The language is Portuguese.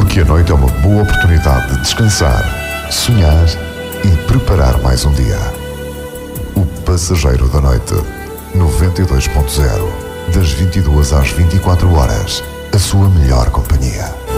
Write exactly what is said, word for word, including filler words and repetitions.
Porque a noite é uma boa oportunidade de descansar, sonhar e preparar mais um dia. O Passageiro da Noite, noventa e dois ponto zero, das vinte e duas às vinte e quatro horas, a sua melhor companhia.